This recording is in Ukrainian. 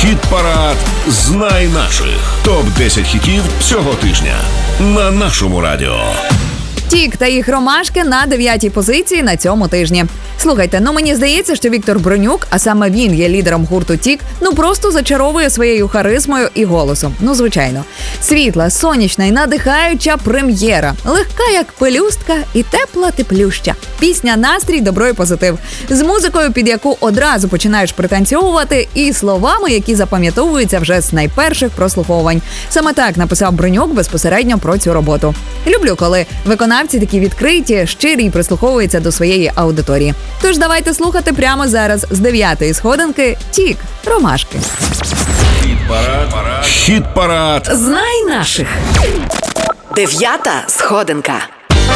Хіт-парад «Знай наших». Топ-10 хітів цього тижня на нашому радіо. Тік та їх ромашки на 9-й позиції на цьому тижні. Слухайте, мені здається, що Віктор Бронюк, а саме він є лідером гурту Тік, просто зачаровує своєю харизмою і голосом. Звичайно. Світла, сонячна і надихаюча прем'єра. Легка, як пелюстка, і тепла теплюща. Пісня «Настрій, добро і позитив». З музикою, під яку одразу починаєш пританцьовувати, і словами, які запам'ятовуються вже з найперших прослуховувань. Саме так написав Бронюк безпосередньо про цю роботу. Люблю, коли виконавці такі відкриті, щирі і прислуховуються до своєї аудиторії. Тож давайте слухати прямо зараз з 9-ї сходинки «Тік. Ромашки». Хіт-парад. Знай наших. 9-та сходинка.